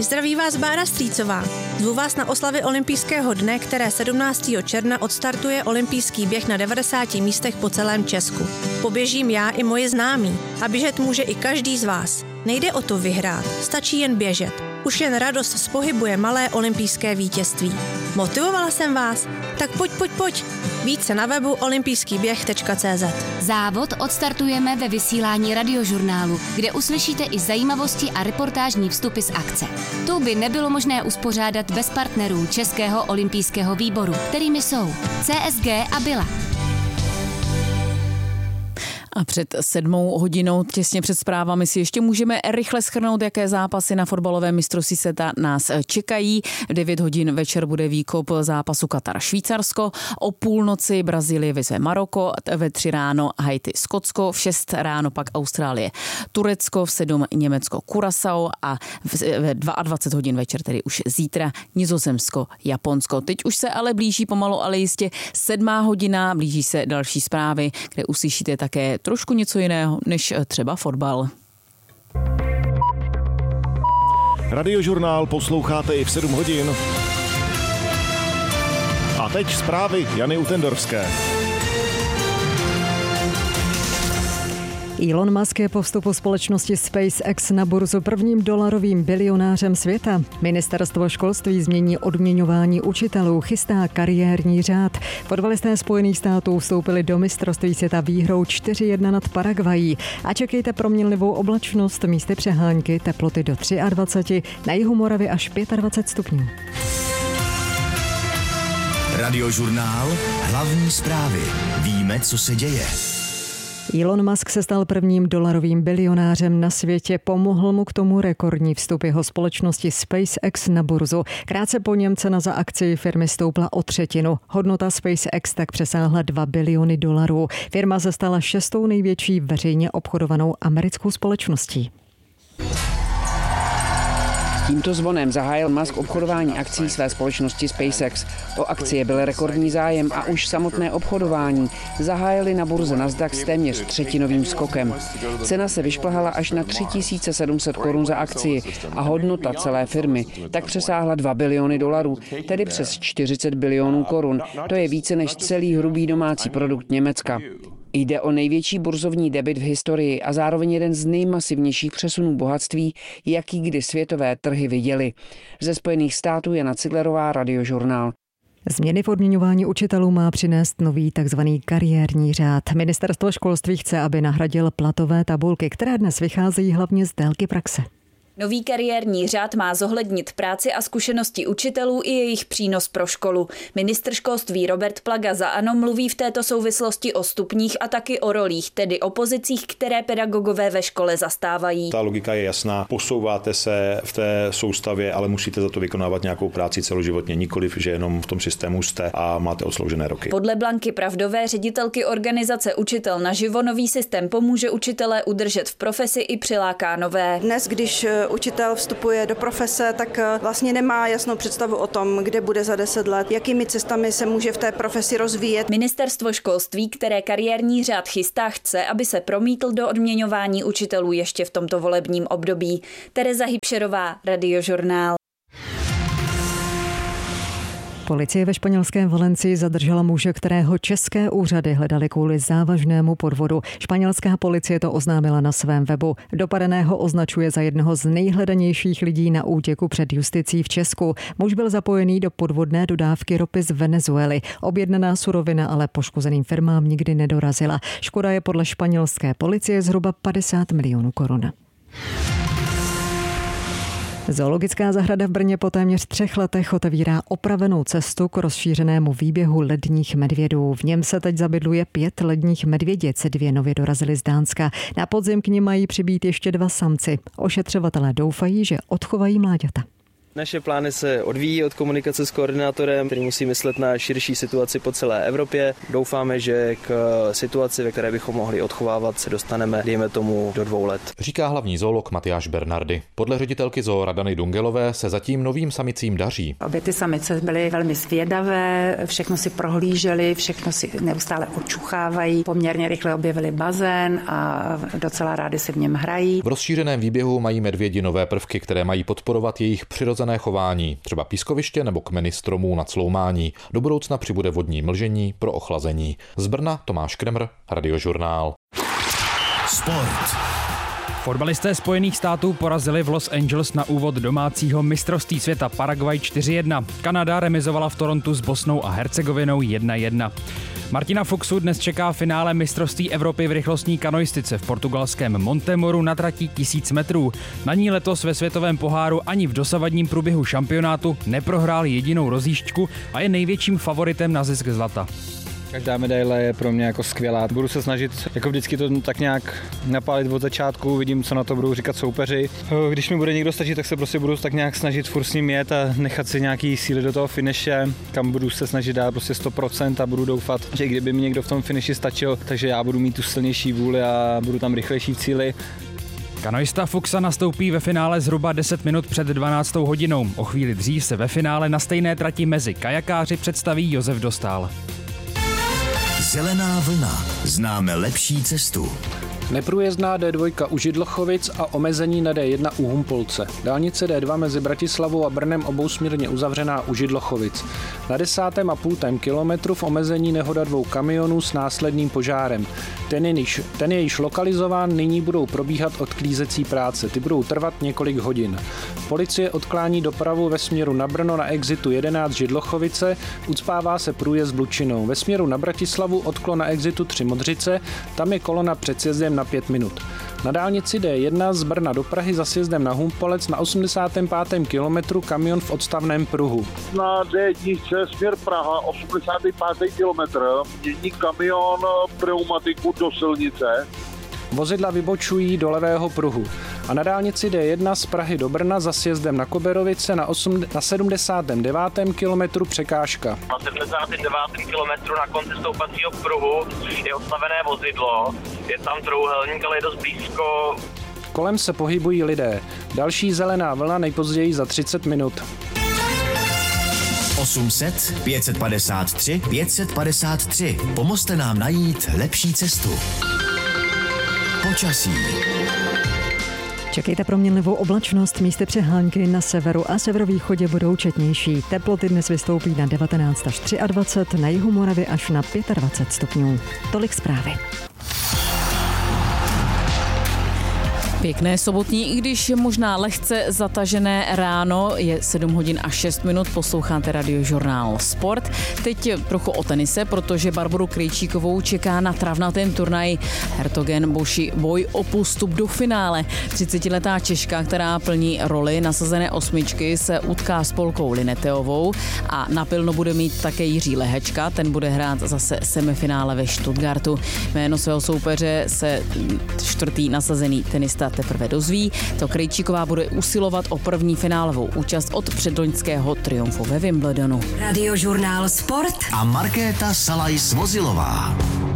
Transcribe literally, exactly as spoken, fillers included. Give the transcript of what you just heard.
Ahoj, zdraví vás Bára Strýcová. Zvu vás na oslavy olympijského dne, které sedmnáctého června odstartuje olympijský běh na devadesáti místech po celém Česku. Poběžím já i moji známí a běžet může i každý z vás. Nejde o to vyhrát, stačí jen běžet. Už jen radost z pohybu je malé olympijské vítězství. Motivovala jsem vás? Tak pojď, pojď, pojď. Více na webu olympijský běh tečka cé zet. Závod odstartujeme ve vysílání Radiožurnálu, kde uslyšíte i zajímavosti a reportážní vstupy z akce. Tu by nebylo možné uspořádat bez partnerů Českého olympijského výboru, kterými jsou C S G a Bila. A před sedmou hodinou, těsně před zprávami, si ještě můžeme rychle shrnout, jaké zápasy na fotbalovém mistrovství světa nás čekají. V devět hodin večer bude výkop zápasu Katar-Švýcarsko, o půlnoci Brazílie vyzve Maroko, ve tři ráno Haiti Skotsko, v šest ráno pak Austrálie Turecko, v sedm Německo Curaçao a ve dvacet dva hodin večer, tedy už zítra, Nizozemsko Japonsko. Teď už se ale blíží pomalu, ale jistě sedmá hodina, blíží se další zprávy, kde uslyšíte také trošku něco jiného než třeba fotbal. Radiožurnál posloucháte i v sedm hodin. A teď zprávy Jany Utendorfské. Elon Musk je po vstupu společnosti SpaceX na burzu prvním dolarovým bilionářem světa. Ministerstvo školství změní odměňování učitelů, chystá kariérní řád. Fotbalisté Spojených států vstoupili do mistrovství světa výhrou čtyři jedna nad Paraguají. A čekejte proměnlivou oblačnost, místy přehánky, teploty do dvacet tři, na jihu Moravy až dvacet pět stupňů. Radiožurnál, hlavní zprávy. Víme, co se děje. Elon Musk se stal prvním dolarovým bilionářem na světě. Pomohl mu k tomu rekordní vstup jeho společnosti SpaceX na burzu. Krátce po něm cena za akcii firmy stoupla o třetinu. Hodnota SpaceX tak přesáhla dva biliony dolarů. Firma se stala šestou největší veřejně obchodovanou americkou společností. Tímto zvonem zahájil Musk obchodování akcí své společnosti SpaceX. O akcie byl rekordní zájem a už samotné obchodování zahájili na burze Nasdaq s téměř třetinovým skokem. Cena se vyšplhala až na tři tisíce sedm set korun za akcii a hodnota celé firmy tak přesáhla dva biliony dolarů, tedy přes čtyřicet bilionů korun. To je více než celý hrubý domácí produkt Německa. Jde o největší burzovní debit v historii a zároveň jeden z nejmasivnějších přesunů bohatství, jaký kdy světové trhy viděly. Ze Spojených států Jana Ciglerová, Radiožurnál. Změny v odměňování učitelů má přinést nový takzvaný kariérní řád. Ministerstvo školství chce, aby nahradil platové tabulky, které dnes vycházejí hlavně z délky praxe. Nový kariérní řád má zohlednit práci a zkušenosti učitelů i jejich přínos pro školu. Ministr školství Robert Plaga za ANO mluví v této souvislosti o stupních a taky o rolích, tedy o pozicích, které pedagogové ve škole zastávají. Ta logika je jasná, posouváte se v té soustavě, ale musíte za to vykonávat nějakou práci celoživotně, nikoliv, že jenom v tom systému jste a máte odsloužené roky. Podle Blanky Pravdové, ředitelky organizace Učitel naživo, nový systém pomůže učitelé udržet v profesi i přiláká nové. Dnes, když učitel vstupuje do profese, tak vlastně nemá jasnou představu o tom, kde bude za deset let, jakými cestami se může v té profesi rozvíjet. Ministerstvo školství, které kariérní řád chystá, chce, aby se promítl do odměňování učitelů ještě v tomto volebním období. Tereza Hybšerová, Radiožurnál. Policie ve španělské Valencii zadržela muže, kterého české úřady hledali kvůli závažnému podvodu. Španělská policie to oznámila na svém webu. Dopadeného označuje za jednoho z nejhledanějších lidí na útěku před justicí v Česku. Muž byl zapojený do podvodné dodávky ropy z Venezuely. Objednaná surovina ale poškozeným firmám nikdy nedorazila. Škoda je podle španělské policie zhruba padesát milionů korun. Zoologická zahrada v Brně po téměř třech letech otevírá opravenou cestu k rozšířenému výběhu ledních medvědů. V něm se teď zabydluje pět ledních medvědic, dvě nově dorazily z Dánska. Na podzim k nim mají přibýt ještě dva samci. Ošetřovatelé doufají, že odchovají mláďata. Naše plány se odvíjí od komunikace s koordinátorem, který musí myslet na širší situaci po celé Evropě. Doufáme, že k situaci, ve které bychom mohli odchovávat, se dostaneme, dejme tomu, do dvou let. Říká hlavní zoolog Matyáš Bernardy. Podle ředitelky zoo Radany Dungelové se zatím novým samicím daří. Obě ty samice byly velmi zvědavé, všechno si prohlíželi, všechno si neustále očuchávají, poměrně rychle objevili bazén a docela rádi si v něm hrají. V rozšířeném výběhu mají medvědi nové prvky, které mají podporovat jejich přirozené chování, třeba pískoviště nebo kmeny stromů na cloumání. Do budoucna přibude vodní mlžení pro ochlazení. Z Brna Tomáš Kremr, Radiožurnál. Sport. Fotbalisté Spojených států porazili v Los Angeles na úvod domácího mistrovství světa Paraguay čtyři jedna. Kanada remizovala v Torontu s Bosnou a Hercegovinou jedna jedna. Martina Fuchsu dnes čeká finále mistrovství Evropy v rychlostní kanoistice v portugalském Montemoru na trati tisíc metrů. Na ní letos ve světovém poháru ani v dosavadním průběhu šampionátu neprohrál jedinou rozjížďku a je největším favoritem na zisk zlata. Každá medaile je pro mě jako skvělá. Budu se snažit jako vždycky to tak nějak napálit od začátku, vidím, co na to budou říkat soupeři. Když mi bude někdo stačit, tak se prostě budu tak nějak snažit furt s ním jet a nechat si nějaký síly do toho finiše, kam budu se snažit dát prostě sto procent a budu doufat, že kdyby mi někdo v tom finiši stačil, takže já budu mít tu silnější vůli a budu tam rychlejší v cíli. Kanoista Fuchsa nastoupí ve finále zhruba deset minut před dvanáctou hodinou. O chvíli dřív se ve finále na stejné trati mezi kajakáři představí Josef Dostál. Zelená vlna. Známe lepší cestu. Neprůjezdná D dva u Židlochovic a omezení na D jedna u Humpolce. Dálnice D dva mezi Bratislavou a Brnem obousměrně uzavřená u Židlochovic. Na desátém a půltém kilometru v omezení nehoda dvou kamionů s následným požárem. Ten je, již, ten je již lokalizován, nyní budou probíhat odklízecí práce. Ty budou trvat několik hodin. Policie odklání dopravu ve směru na Brno na exitu jedenáct Židlochovice, ucpává se průjezd Lučinou. Ve směru na Bratislavu odklon na exitu tři Modřice, tam je kolona před sjezdem na pět minut. Na dálnici D jedna z Brna do Prahy za sjezdem na Humpolec na osmdesátém pátém kilometru kamion v odstavném pruhu. Na D jedna směr Praha, osmdesátý pátý kilometr, mění kamion pneumatiku do silnice. Vozidla vybočují do levého pruhu. A na dálnici D jedna z Prahy do Brna za sjezdem na Koberovice na, osm, na sedmdesátém devátém kilometru překážka. Na sedmdesátém devátém kilometru na konci stoupacího pruhu je odstavené vozidlo, je tam trouhelník, ale je dost blízko. Kolem se pohybují lidé. Další zelená vlna nejpozději za třicet minut. osm set, pět set padesát tři, pět set padesát tři. Pomozte nám najít lepší cestu. Počasí. Čekejte proměnlivou oblačnost, místy přehánky na severu a severovýchodě budou četnější. Teploty dnes vystoupí na devatenáct až dvacet tři, na jihu Moravy až na dvacet pět stupňů. Tolik zprávy. Pěkné sobotní, i když možná lehce zatažené ráno, je sedm hodin a šest minut, posloucháte Radiožurnál Sport. Teď trochu o tenise, protože Barboru Krejčíkovou čeká na travnatém turnaji Hertogen Boši boj o postup do finále. třicetiletá Češka, která plní roli nasazené osmičky, se utká s Polkou Lineteovou a na pilno bude mít také Jiří Lehečka, ten bude hrát zase semifinále ve Stuttgartu. Jméno svého soupeře se čtvrtý nasazený tenista teprve dozví. To Krejčíková bude usilovat o první finálovou účast od předloňského triumfu ve Wimbledonu. Radiožurnál Sport a Markéta Salajs Vozilová.